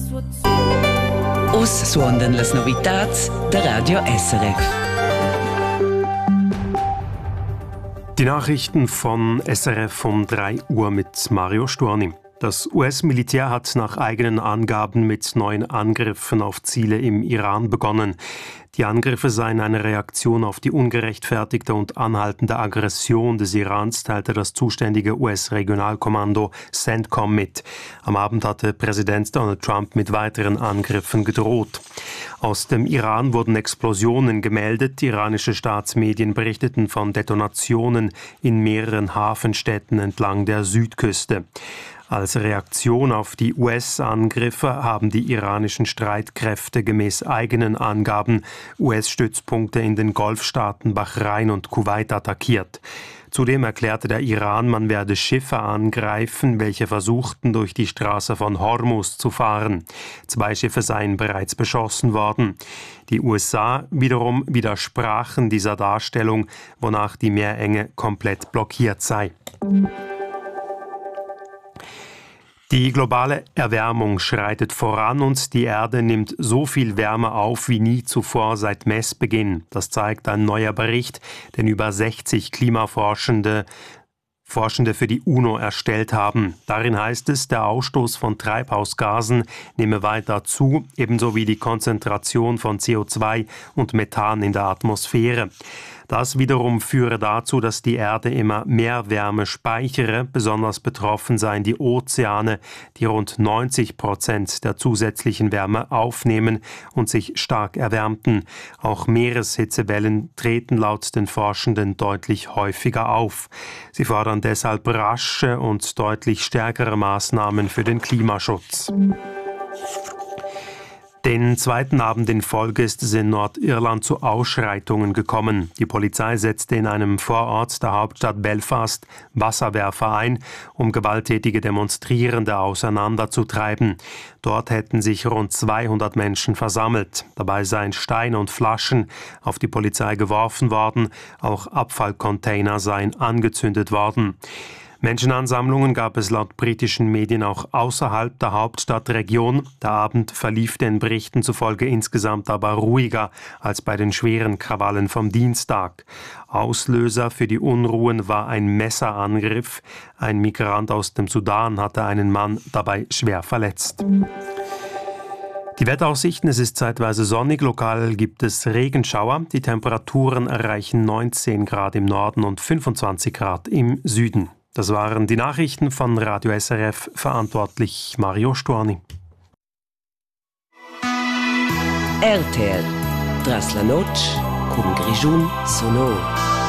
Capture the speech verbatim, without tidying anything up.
Us suondan las novitats der Radio S R F. Die Nachrichten von S R F um drei Uhr mit Mario Storni. Das U S-Militär hat nach eigenen Angaben mit neuen Angriffen auf Ziele im Iran begonnen. Die Angriffe seien eine Reaktion auf die ungerechtfertigte und anhaltende Aggression des Irans, teilte das zuständige U S-Regionalkommando CENTCOM mit. Am Abend hatte Präsident Donald Trump mit weiteren Angriffen gedroht. Aus dem Iran wurden Explosionen gemeldet. Iranische Staatsmedien berichteten von Detonationen in mehreren Hafenstädten entlang der Südküste. Als Reaktion auf die U S-Angriffe haben die iranischen Streitkräfte gemäß eigenen Angaben U S-Stützpunkte in den Golfstaaten Bahrain und Kuwait attackiert. Zudem erklärte der Iran, man werde Schiffe angreifen, welche versuchten, durch die Straße von Hormuz zu fahren. Zwei Schiffe seien bereits beschossen worden. Die U S A wiederum widersprachen dieser Darstellung, wonach die Meerenge komplett blockiert sei. Die globale Erwärmung schreitet voran und die Erde nimmt so viel Wärme auf wie nie zuvor seit Messbeginn. Das zeigt ein neuer Bericht, den über sechzig Klimaforschende Forschende für die UNO erstellt haben. Darin heißt es, der Ausstoß von Treibhausgasen nehme weiter zu, ebenso wie die Konzentration von C O zwei und Methan in der Atmosphäre. Das wiederum führe dazu, dass die Erde immer mehr Wärme speichere. Besonders betroffen seien die Ozeane, die rund neunzig Prozent der zusätzlichen Wärme aufnehmen und sich stark erwärmten. Auch Meereshitzewellen treten laut den Forschenden deutlich häufiger auf. Sie fordern deshalb rasche und deutlich stärkere Maßnahmen für den Klimaschutz. Den zweiten Abend in Folge ist es in Nordirland zu Ausschreitungen gekommen. Die Polizei setzte in einem Vorort der Hauptstadt Belfast Wasserwerfer ein, um gewalttätige Demonstrierende auseinanderzutreiben. Dort hätten sich rund zweihundert Menschen versammelt. Dabei seien Steine und Flaschen auf die Polizei geworfen worden. Auch Abfallcontainer seien angezündet worden. Menschenansammlungen gab es laut britischen Medien auch außerhalb der Hauptstadtregion. Der Abend verlief den Berichten zufolge insgesamt aber ruhiger als bei den schweren Krawallen vom Dienstag. Auslöser für die Unruhen war ein Messerangriff. Ein Migrant aus dem Sudan hatte einen Mann dabei schwer verletzt. Die Wetteraussichten: Es ist zeitweise sonnig, lokal gibt es Regenschauer. Die Temperaturen erreichen neunzehn Grad im Norden und fünfundzwanzig Grad im Süden. Das waren die Nachrichten von Radio S R F, verantwortlich Mario Storni. R T L, tras la noche, con Grigiun sonor.